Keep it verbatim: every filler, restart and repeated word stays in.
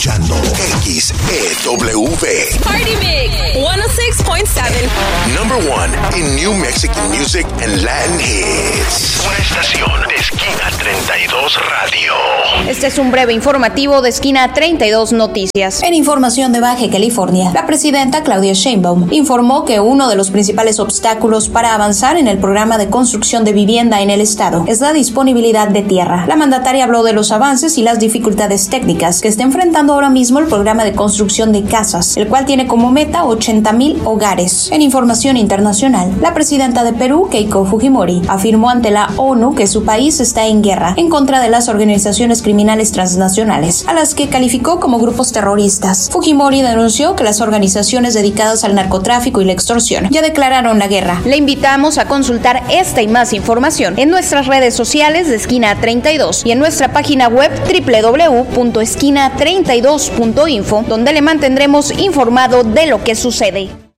X E W. Party Mix ciento seis punto siete. Number one in New Mexican music and Latin hits. Una estación de Esquina treinta y dos Radio. Este es un breve informativo de Esquina treinta y dos Noticias. En información de Baja California, la presidenta Claudia Sheinbaum informó que uno de los principales obstáculos para avanzar en el programa de construcción de vivienda en el estado es la disponibilidad de tierra. La mandataria habló de los avances y las dificultades técnicas que está enfrentando ahora mismo el programa de construcción de casas, el cual tiene como meta ochenta mil hogares. En información internacional, la presidenta de Perú, Keiko Fujimori, afirmó ante la ONU que su país está en guerra en contra de las organizaciones criminales transnacionales, a las que calificó como grupos terroristas. Fujimori denunció que las organizaciones dedicadas al narcotráfico y la extorsión ya declararon la guerra. Le invitamos a consultar esta y más información en nuestras redes sociales de Esquina treinta y dos y en nuestra página web doble u doble u doble u punto esquina treinta y dos punto info, donde le mantendremos informado de lo que sucede.